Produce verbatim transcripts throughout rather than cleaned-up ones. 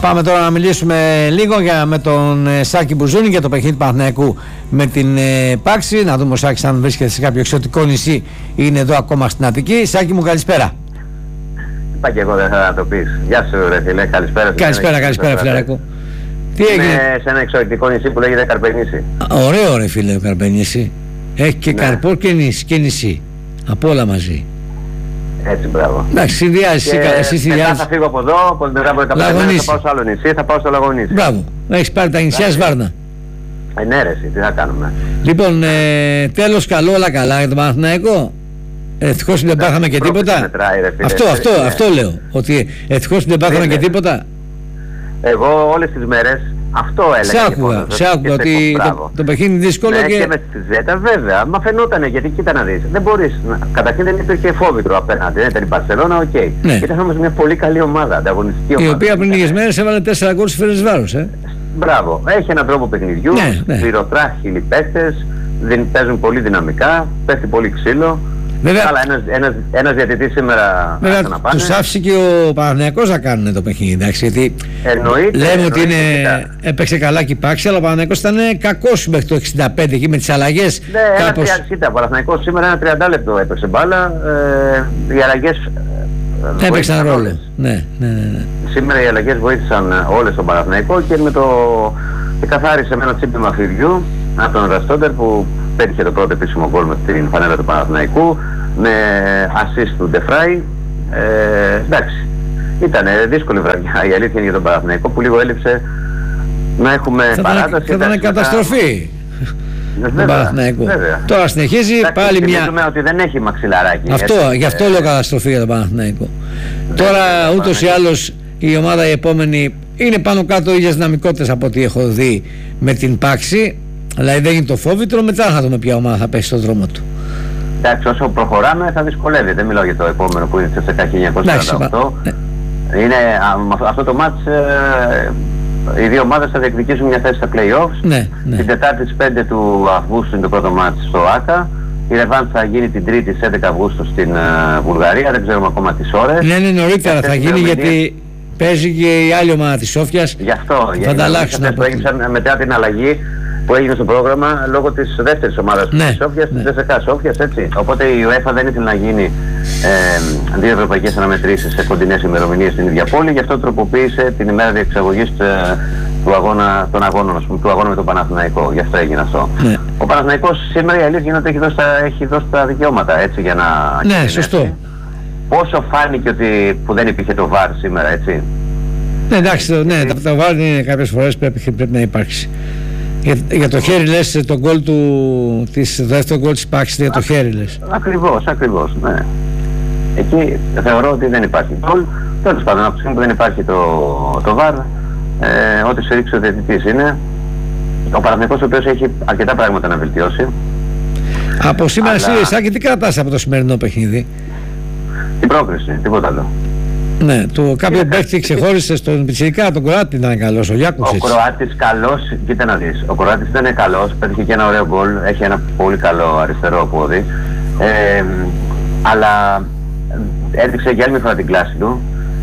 Πάμε τώρα να μιλήσουμε λίγο για, με τον ε, Σάκη Μπουζούνη για το παιχνίδι του Παναθηναϊκού με την ε, Πάξη. Να δούμε ο Σάκης αν βρίσκεται σε κάποιο εξωτικό νησί ή είναι εδώ ακόμα στην Αττική. Σάκη μου, καλησπέρα. Είπα και εγώ, δεν θα το πεις. Γεια σου ρε φίλε, καλησπέρα. Καλησπέρα, καλησπέρα φιλαράκο. Τι έγινε? Είναι σε ένα εξωτικό νησί που λέγεται Καρπενήσι. Ωραίο ρε φίλε ο Καρπενήσι. Έχει και ναι. Καρπό και νησί, και νησί. Από όλα μαζί. Έτσι, μπράβο. Εντάξει, συνδυάζεις εσύ συνδυάζεις. Μετά θα φύγω από εδώ, από μετά από τα πέντε θα πάω σε άλλο νησί, θα πάω στο Λαγονήσι. Μπράβο, έχεις πάρει τα νησιά Σβάρνα. Ενέρεση, τι θα κάνουμε. Λοιπόν, ε, τέλος καλό, όλα καλά για τον Παναθηναϊκό. Ευτυχώς δεν πάθαμε και τίποτα. Μετράει, ρε, φίλε, αυτό, αυτό, αυτό λέω. Ότι ευτυχώς δεν πάθαμε και τίποτα. Εγώ όλες τις μέρες αυτό έλεγα. Σ' άκουγα, σ' άκουγα ότι το, το παιχνίδι είναι δύσκολο. Ναι, και... και με τη Ζέτα βέβαια, μα φαινότανε, γιατί κοίτα να δεις. Δεν μπορείς, καταρχήν δεν υπήρχε φόβητρο απέναντι, δεν ήταν η Μπαρσελόνα, οκ. Okay. Ναι. Ήταν όμως μια πολύ καλή ομάδα, ανταγωνιστική η ομάδα. Η οποία πριν λίγες μέρες έβαλε τέσσερα γκολ στις Φερεντσβάρος, ε. Μπράβο, έχει έναν τρόπο παιχνιδιού, ναι, ναι. πυροτράχυλοι παίκτες, παίζουν πολύ δυναμικά, πέφτει πολύ ξύλο. Βέβαια, αλλά ένας, ένας, ένας διαιτητής σήμερα βέβαια τους άφησε και ο Παναθηναϊκός να κάνουν το παιχνίδι, εντάξει, γιατί εννοείται, λέμε εννοείται, ότι είναι, έπαιξε καλά και η Πάξη, αλλά ο Παναθηναϊκός ήταν κακός μέχρι το εξήντα πέντε εκεί με τις αλλαγές. Ναι, κάπως... ένα τριάντα, ο Παναθηναϊκός σήμερα ένα τριάντα λεπτό έπαιξε μπάλα, ε, οι αλλαγές ε, έπαιξαν ρόλο. Ναι, ναι, ναι, ναι. Σήμερα οι αλλαγές βοήθησαν όλες τον Παναθηναϊκό και με το και καθάρισε με ένα τσίπημα φιδιού από τον Ραστόντερ που πέτυχε το πρώτο επίσημο γκολ με την φανέλα του Παναθηναϊκού με assist του Ντεφράι. Ε, εντάξει, ήταν δύσκολη βραδιά η αλήθεια είναι για τον Παναθηναϊκό που λίγο έλειψε να έχουμε θα παράταση. Θα ήταν καταστροφή τον Παναθηναϊκό. Τώρα συνεχίζει εντάξει, πάλι μια... ότι δεν έχει μαξιλαράκι. Αυτό, έτσι, γι' αυτό ε... λέω καταστροφή για τον Παναθηναϊκό. Τώρα ούτως ή άλλως η ομάδα η επόμενη είναι πάνω κάτω ίδιες δυναμικότητες από ό,τι έχω δει με την Πάξη. Δηλαδή δεν είναι το φόβητρο, μετά θα δούμε ποια ομάδα θα πέσει στον δρόμο του. Εντάξει, όσο προχωράμε θα δυσκολεύει. Δεν μιλάω για το επόμενο που είναι στις χίλια εννιακόσια σαράντα οκτώ. Ναι. Είναι, α, αυτό το μάτς ε, οι δύο ομάδες θα διεκδικήσουν μια θέση στα play-offs. Ναι, ναι. Την Τετάρτη στις πέντε του Αυγούστου είναι το πρώτο μάτς στο ΆΚΑ. Η Ρεβάνς θα γίνει την Τρίτη στις έντεκα Αυγούστου στην uh, Βουλγαρία. Δεν ξέρουμε ακόμα τις ώρες. Ναι, ναι, νωρίτερα θα γίνει γιατί παίζει και η άλλη ομάδα της Σόφιας. Γι' αυτό, θα ανταλλάξουν από έγιναν μετά την αλλαγή που έγινε στο πρόγραμμα λόγω της δεύτερης ομάδας ναι, της Σόφιας, ναι. της ΔΕΣΕΚΑ Σόφιας, έτσι. Οπότε η UEFA δεν ήθελε να γίνει ε, δύο ευρωπαϊκές αναμετρήσεις σε κοντινές ημερομηνίες στην ίδια πόλη, γι' αυτό τροποποίησε την ημέρα διεξαγωγής ε, του αγώνα, των αγώνων, ας πούμε, του αγώνα με τον Παναθηναϊκό. Γι' αυτό έγινε αυτό. Ναι. Ο Παναθηναϊκός σήμερα η αλήθεια είναι ότι έχει δώσει τα, έχει δώσει τα δικαιώματα, έτσι, για να... Ναι, σωστό. Πόσο φάνηκε ότι που δεν υπήρχε το βαρ σήμερα, έτσι. Ναι, εντάξει, το, ναι, το, το βαρ είναι κάποιες φορές πρέπει, πρέπει να υπάρξει. Για, για το χέρι λες, τον γκολ του, της, το δεύτερο γκολ της Πάξης για το χέρι λες. Ακριβώς, ακριβώς, ναι. Εκεί θεωρώ ότι δεν υπάρχει γκολ. Τέλος πάντων, από τη στιγμή που δεν υπάρχει το, το βαρ, ε, ό,τι σε ρίξει ο διαιτητής είναι. Ο Παναθηναϊκός ο οποίος έχει αρκετά πράγματα να βελτιώσει. Από σήμερα αλλά... εσύ, Σάκη, τι κρατάς από το σημερινό παιχνίδι? Την πρόκριση, τίποτα άλλο. Ναι, το κάποιο παίκτη ξεχώρισε στον Πιτσιρικά, τον Κροάτη ήταν καλός, ο Γιάκουμς. Ο Κροάτης καλός, κοίτα να δεις, ο Κροάτης ήταν καλός, πέτυχε και ένα ωραίο γκολ, έχει ένα πολύ καλό αριστερό πόδι, ε, αλλά έδειξε για άλλη μια φορά την κλάση του.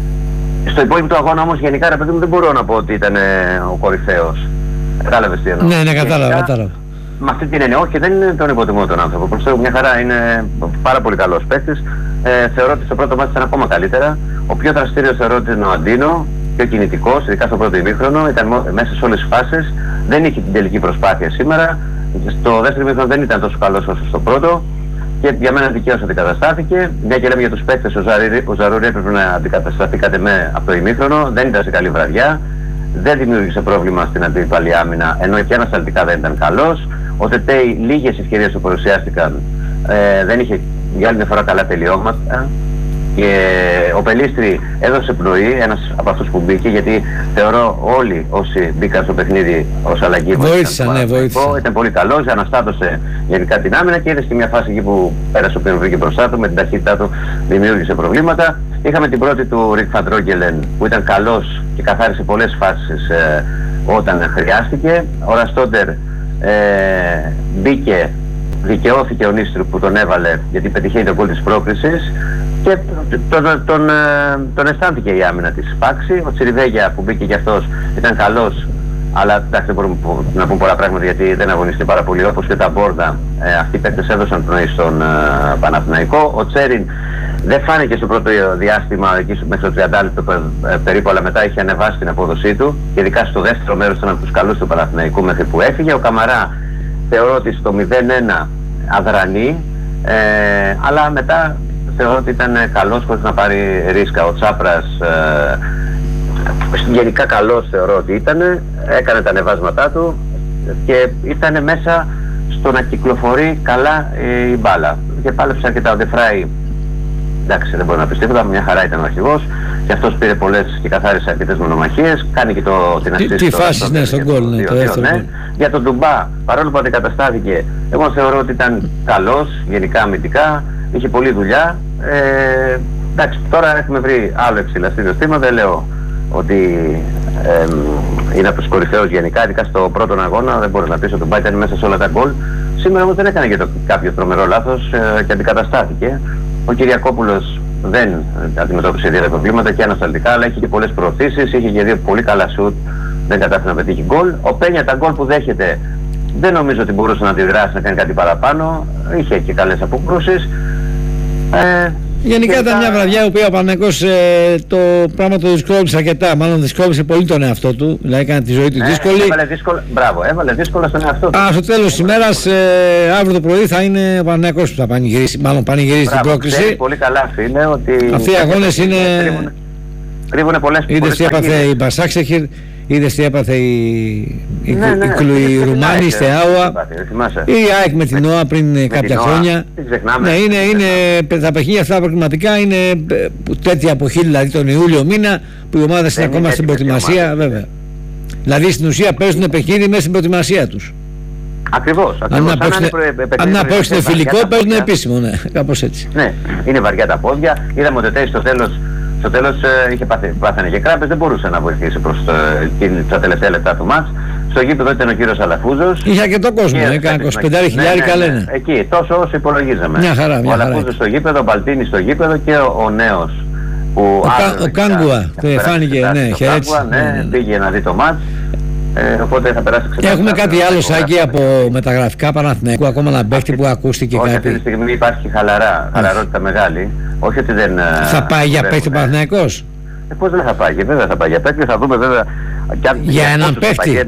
Στο υπόλοιπο του αγώνα όμως γενικά, ρε παιδί μου, δεν μπορώ να πω ότι ήταν ο κορυφαίος. Κατάλαβες τι εννοώ? Ναι, ναι, κατάλαβα, κατάλαβα. Με αυτή την έννοια, όχι, δεν είναι τον υποτιμώ τον άνθρωπο. Προσθέτω μια χαρά, είναι πάρα πολύ καλός παίκτης. Ε, θεωρώ ότι στο πρώτο μάτι ήταν ακόμα καλύτερα. Ο πιο δραστήριος θεωρώ ότι είναι ο Αντίνο, πιο κινητικός, ειδικά στο πρώτο ημίχρονο. Ήταν μέσα σε όλες τις φάσεις. Δεν είχε την τελική προσπάθεια σήμερα. Στο δεύτερο ημίχρονο δεν ήταν τόσο καλός όσο στο πρώτο. Και για μένα δικαίως αντικαταστάθηκε. Μια και λέμε για τους παίκτες, ο, ο Ζαρούρι έπρεπε να αντικατασταθεί κάτι με από το ημίχρονο. Δεν ήταν σε καλή βραδιά. Δεν δημιούργησε πρόβλημα στην αντίπαλη άμυνα, ενώ και ανασταλτικά δεν ήταν καλός. Ο Τετέι λίγες ευκαιρίες που παρουσιάστηκαν, ε, δεν είχε για άλλη μια φορά καλά τελειώματα. Και ο Πελίστρη έδωσε πνοή, ένας από αυτούς που μπήκε, γιατί θεωρώ όλοι όσοι μπήκαν στο παιχνίδι ως αλλαγή βοήθησαν, ναι, βοήθησαν. Ήταν πολύ καλός, αναστάτωσε γενικά την άμυνα και είδε και μια φάση εκεί που πέρασε ο βρήκε μπροστά του, με την ταχύτητά του δημιούργησε προβλήματα. Είχαμε την πρώτη του Ρικ Φαντρόγκελεν που ήταν καλός και καθάρισε πολλές φάσεις ε, όταν χρειάστηκε. Ο Ραστόντερ ε, μπήκε, δικαιώθηκε ο Νίστρου που τον έβαλε γιατί πετυχαίνει το γκολ της πρόκρισης και τον, τον, τον αισθάνθηκε η άμυνα της Πάξη. Ο Τσιριβέγια που μπήκε και αυτός ήταν καλός, αλλά εντάξει, δεν μπορούμε να πούμε πολλά πράγματα γιατί δεν αγωνίστηκε πάρα πολύ, όπως και τα Μπόρδα. Ε, αυτοί οι παίκτες έδωσαν πνοή στον ε, Παναθηναϊκό. Ο Τσέριν δεν φάνηκε στο πρώτο διάστημα, εκεί μέχρι το τριάντα λεπτό ε, περίπου, αλλά μετά είχε ανεβάσει την απόδοσή του. Και ειδικά στο δεύτερο μέρος ήταν από τους καλούς του Παναθηναϊκού μέχρι που έφυγε. Ο Καμαρά θεωρώ ότι στο μηδέν ένα αδρανεί, ε, αλλά μετά θεωρώ ότι ήταν καλός χωρίς να πάρει ρίσκα. Ο Τσάπρας ε, γενικά καλός θεωρώ ότι ήταν, έκανε τα ανεβάσματά του και ήταν μέσα στο να κυκλοφορεί καλά η μπάλα. Και πάλεψε αρκετά. Ο Ντεφράι, εντάξει, δεν μπορεί να πει τίποτα, μια χαρά ήταν ο αρχηγός και αυτός πήρε πολλές και καθάρισε αρκετές μονομαχίες. Κάνει και το, την assist. Τι φάσεις, ναι, στον γκολ, ναι, το δεύτερο γκολ. Για τον Ντουμπά, παρόλο που αντικαταστάθηκε, εγώ θεωρώ ότι ήταν καλός, γενικά αμυντικά, είχε πολλή δουλειά. Ε, εντάξει, τώρα έχουμε βρει άλλο εξηλαστήριο στήμα, δεν λέω ότι ε, είναι από τους κορυφαίους γενικά, ειδικά στο πρώτο αγώνα, δεν μπορείς να πεις ότι ο Ντουμπά ήταν μέσα σε όλα τα γκολ. Σήμερα όμως δεν έκανε και το, κάποιο τρομερό λάθος ε, και αντικαταστάθηκε. Ο Κυριακόπουλος δεν αντιμετώπισε ιδιαίτερα προβλήματα και ανασταλτικά, αλλά είχε και πολλές προωθήσεις, είχε και δύο πολύ καλά σουτ, δεν κατάφερε να πετύχει γκολ. Ο Πένια τα γκολ που δέχεται δεν νομίζω ότι μπορούσε να αντιδράσει, να κάνει κάτι παραπάνω, είχε και καλές αποκρούσεις. Ε, Γενικά ήταν μια βραδιά που ο Παναθηναϊκός ε, το πράγμα το δυσκόλυψε αρκετά. Μάλλον δυσκόλυψε πολύ τον εαυτό του. Δηλαδή έκανε τη ζωή του ναι, δύσκολη. Έβαλε δύσκολα, μπράβο, έβαλε δύσκολα στον εαυτό του. Α, στο τέλος της ημέρας, ε, αύριο το πρωί θα είναι ο Παναθηναϊκός που θα πανηγυρίσει. Μάλλον πανηγυρίσει την πρόκριση. Πολύ καλά, φίλε, ότι. Αυτοί οι αγώνες είναι. Κρύβουν πολλές. Είδες τι έπαθε η Μπασάξεχη, είδες τι έπαθε η Ρουμάνη, η Στεάουα, η ΑΕΚ με την ΟΑ πριν κάποια χρόνια. Ναι, είναι, είναι, τα παιχνίδια αυτά προκριματικά είναι τέτοια εποχή, δηλαδή τον Ιούλιο μήνα, που οι ομάδες είναι ακόμα στην προετοιμασία, βέβαια. Δηλαδή στην ουσία παίζουν παιχνίδι μέσα στην προετοιμασία τους. Ακριβώς. Αν να παίξουν φιλικό, παίζουν επίσημο, ναι, κάπως έτσι. Ναι, είναι βαριά τα πόδια. Είδαμε ότι τέτοιο στο τέλος. Στο τέλος ε, είχε πάθει, πάθανε και κράπες, δεν μπορούσε να βοηθήσει προς το, τα τελευταία λεπτά του μάτς. Στο γήπεδο ήταν ο κύριος Αλαφούζος. Είχε αρκετό κόσμο, έκανε είκοσι πέντε χιλιάδες ναι, ναι, ναι. Εκεί, τόσο όσο υπολογίζαμε. Μια χαρά, μια ο Αλαφούζος στο γήπεδο, ο Μπαλτίνης στο γήπεδο και ο, ο νέος. Που ο, Κα, ο Κάγκουα, φάνηκε, ναι, χαιρέτησε. Ναι, ναι, πήγε να δει το μάτς. Ε, οπότε θα περάσει ξεκάθαρα. Έχουμε κάτι άλλο Σάκη από μεταγραφικά Παναθηναϊκού, ακόμα ένα παίχτη που ακούστηκε όχι, κάτι. Αυτή τη στιγμή υπάρχει χαλαρά, χαλαρότητα μεγάλη. Όχι ότι δεν. Θα πάει για παίχτη ο Παναθηναϊκός. Ε, πώς δεν θα πάει, βέβαια θα πάει για παίχτη, θα δούμε βέβαια. Για έναν παίχτη.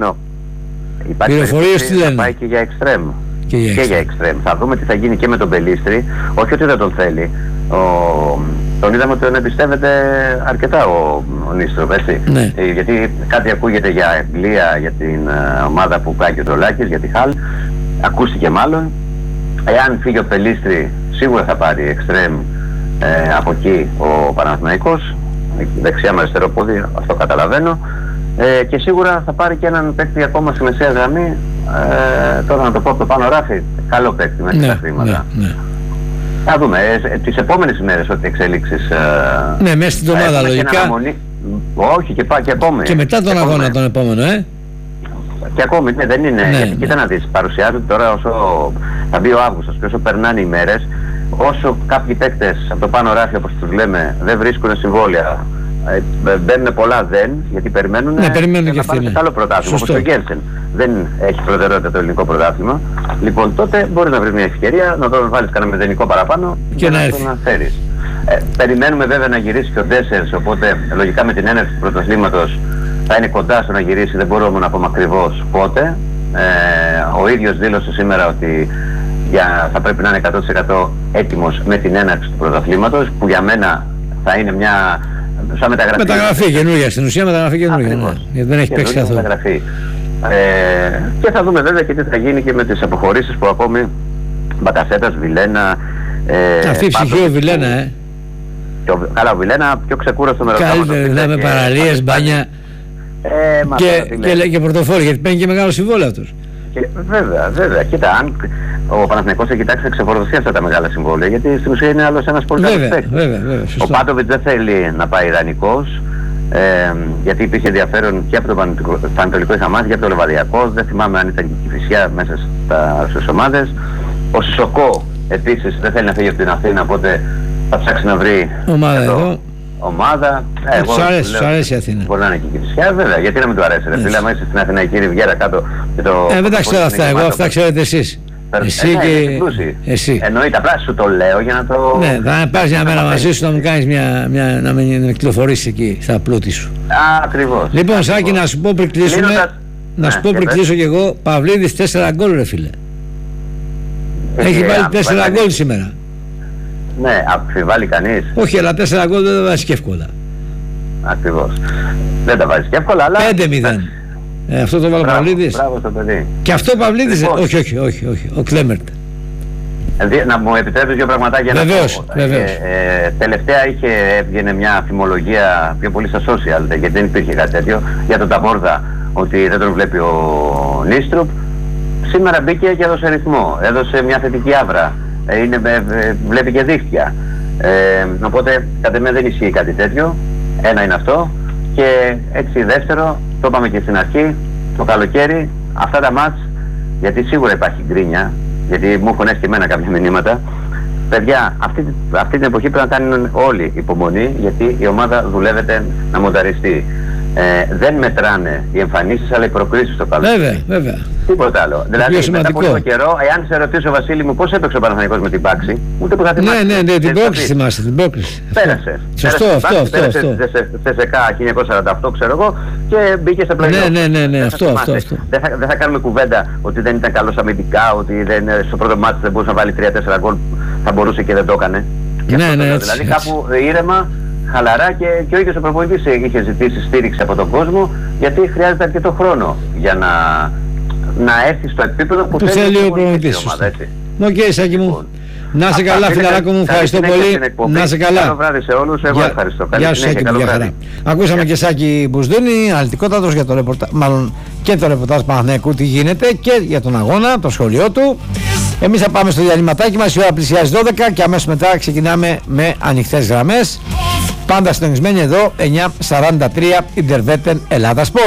Πληροφορίες τι λένε. Θα πάει και για εξτρέμ. Και για, και για εξτρέμ. Θα δούμε τι θα γίνει και με τον Πελίστρη. Όχι ότι δεν τον θέλει. Ο... Τον είδαμε ότι τον εμπιστεύεται αρκετά ο, ο Νίστροφ, έτσι. Ναι. Ε, γιατί κάτι ακούγεται για Αγγλία, για την uh, ομάδα που πάει και ο Τρολάκης, για τη Χαλ. Ακούστηκε μάλλον. Εάν φύγει ο Πελίστρη, σίγουρα θα πάρει εξτρέμ ε, από εκεί ο Παναθηναϊκός. Δεξιά με αριστερό πόδι, αυτό καταλαβαίνω. Ε, και σίγουρα θα πάρει και έναν παίκτη ακόμα στη μεσαία γραμμή. Ε, τώρα να το πω από το πάνω ράφι, καλό παίκτη μέσα στα χρήματα. Ναι, ναι. Θα δούμε, ε, τις επόμενες ημέρες ό,τι εξελίξεις. Ε, ναι, μέσα στην εβδομάδα λογικά. Αναμονή... Όχι, και, πά, και επόμενη. Και μετά τον αγώνα τον επόμενο, ε. Και ακόμη, ναι, δεν είναι. Ναι, γιατί ναι. Κοίτα να δεις, παρουσιάζεται τώρα όσο θα μπει ο Αύγουστος και όσο περνάνε οι μέρες, όσο κάποιοι παίκτες από το πάνω ράφι, όπως τους λέμε, δεν βρίσκουν συμβόλαια. Ε, μπαίνουν πολλά δεν, γιατί περιμένουν, ναι, περιμένουν και να πάνε σε άλλο πρωτάθλημα, όπως το Γκένσεν. Δεν έχει προτεραιότητα το ελληνικό πρωτάθλημα. Λοιπόν, τότε μπορεί να βρει μια ευκαιρία να τον βάλεις κανένα μηδενικό παραπάνω και να, να τον φέρεις. Ε, περιμένουμε βέβαια να γυρίσει και ο Ντέσσερς, οπότε λογικά με την έναρξη του πρωταθλήματος θα είναι κοντά στο να γυρίσει, δεν μπορούμε να πούμε ακριβώς πότε. Ε, ο ίδιος δήλωσε σήμερα ότι για, θα πρέπει να είναι εκατό τοις εκατό έτοιμος με την έναρξη του πρωταθλήματος, που για μένα θα είναι μια σαν μεταγραφή. Μεταγραφή καινούργια, στην ουσία μεταγραφή καινούργια, ναι, γιατί δεν έχει παίξει καθόλου. Μεταγραφή. Ε, και θα δούμε βέβαια και τι θα γίνει και με τις αποχωρήσεις που ακόμη Μπακασέτας, Βιλένα. Ε, Αυτή η ψυχή ο Βιλένα, ε. Ο, καλά, ο Βιλένα πιο ξεκούραστο με καλύτερα, δηλαδή με παραλίες, μπάνια ε, και, και, και πορτοφόλι, γιατί παίρνει και μεγάλο συμβόλαιο αυτός. Και, βέβαια, βέβαια. Κοίτα, αν ο Παναθηναϊκός έχει κοιτάξει να ξεφορτωθεί αυτά τα μεγάλα συμβόλαια, γιατί στην ουσία είναι άλλος ένας πολύ καλός παίκτης. Ο Πάτοβιτς δεν θέλει να πάει ιδανικός, ε, γιατί υπήρχε ενδιαφέρον και από το Πανετολικό είχα μάθει και από το Λεβαδιακό. Δεν θυμάμαι αν ήταν και η Κηφισιά μέσα στα, στις ομάδες. Ο Σισοκό επίσης δεν θέλει να φύγει από την Αθήνα, οπότε θα ψάξει να βρει ομάδα εδώ, εδώ. ομάδα. Ε, τους αρέσει, τους αρέσει η Αθήνα. Μπορεί να είναι και η Κηφισιά, βέβαια, γιατί να μην του αρέσει. Φίλε, άμα είσαι στην Αθηναϊκή Ριβιέρα κάτω και το... Ε, δεν τα ξέρω αυτά, εγώ αυτά ξέρετε εσείς. Εσύ ε, ναι, και εσύ. Εννοείται, απλά σου το λέω για να το... Ναι, θα πάρεις μια μέρα μαζί σου να μου κάνεις μια, μια, να με κυκλοφορήσεις εκεί στα πλούτη σου. Α, ακριβώς. Λοιπόν, ακριβώς. Σάκη, να σου πω πριν κλείσουμε, Λύνοντας... να σου ναι, πω πριν κλείσω κι εγώ, Παυλίδης τέσσερα γκολ ρε φίλε. Έχει, Έχει βάλει τέσσερα γκολ σήμερα. Ναι, αμφιβάλλει κανείς. Όχι, αλλά τέσσερα γκολ δεν τα βάζει και εύκολα. Ακριβώς. Δεν τα βάζει και εύκολα, αλλά... πέντε μηδέν. Ε, αυτό το βάλω ο Παυλίδης. Μπράβο στο παιδί. Και αυτό ο Παυλίδης, λοιπόν, όχι, όχι, όχι, όχι, ο Κλέμερτ. Ε, να μου επιτρέπεις δύο πραγματάκια. Βεβαίως, να πω. βεβαίως. Ε, ε, τελευταία είχε, έβγαινε μια φημολογία πιο πολύ στα social, γιατί δεν υπήρχε κάτι τέτοιο, για τον Ταμόρδα, ότι δεν τον βλέπει ο Νίστρουπ. Σήμερα μπήκε και έδωσε ρυθμό, έδωσε μια θετική άβρα, ε, είναι, ε, βλέπει και δίχτυα. Ε, οπότε κατ' εμέ δεν ισχύει κάτι τέτοιο, ένα είναι αυτό. Και έτσι δεύτερο, το είπαμε και στην αρχή, το καλοκαίρι, αυτά τα μάτς, γιατί σίγουρα υπάρχει γκρίνια, γιατί μου έχουν έρθει και εμένα κάποια μηνύματα. Παιδιά, αυτή, αυτή την εποχή πρέπει να κάνουν όλοι υπομονή, γιατί η ομάδα δουλεύεται να μονταριστεί. Ε, δεν μετράνε οι εμφανίσεις, αλλά οι προκρίσεις στο καλοκαίρι. Βέβαια, βέβαια. Τίποτα άλλο. Δηλαδή, μετά από λίγο καιρό, εάν σε ρωτήσω, Βασίλη μου, πώς έπαιξε ο Παναθηναϊκός με την Πάξη, ούτε που θα θυμάσαι. Ναι, ναι, ναι, την πρόκληση θυμάσαι, την πρόκληση. Πέρασε. Σωστό, αυτό, αυτό. Πέρασε στη ΣΕΚΑ χίλια εννιακόσια σαράντα οκτώ, ξέρω εγώ, και μπήκε σε πλέον. Ναι, ναι, ναι, ναι, αυτό, αυτό, αυτό. Δεν θα, δεν θα κάνουμε κουβέντα ότι δεν ήταν καλός αμυντικά, ότι δεν, στο πρώτο μάτι δεν μπορούσε να βάλει τρία τέσσερα γκολ, θα μπορούσε και δεν το έκανε. Ναι, ναι, έτσι, δηλαδή κάπου ήρεμα, χαλαρά, και, και ο ίδιος ο προπονητής είχε ζητήσει στήριξη από τον κόσμο, γιατί χρειάζεται αρκετό χρόνο για να, να έρθει στο επίπεδο που θέλει ο προπονητής. Οκ, Σάκη μου. Να σε καλά, φιλαράκο μου, ευχαριστώ πολύ. Να σε καλά. Καλό βράδυ σε όλους, εγώ για, ευχαριστώ. Γεια σου, Σάκη, για χαρά. Ακούσαμε για. Και Σάκη Μπουσδούνη, αναλυτικότατος για το ρεπορτάζ, μάλλον και το ρεπορτάζ Παναθηναϊκού τι γίνεται, και για τον αγώνα, το σχολείο του. Εμείς θα πάμε στο διαλυματάκι μας, η ώρα πλησιάζει δώδεκα και αμέσως μετά ξεκινάμε με ανοιχτές γραμμές. Πάντα συντονισμένοι εδώ, εννιά σαράντα τρία, Ιντερβέτεν, Ελλάδα Σπορ.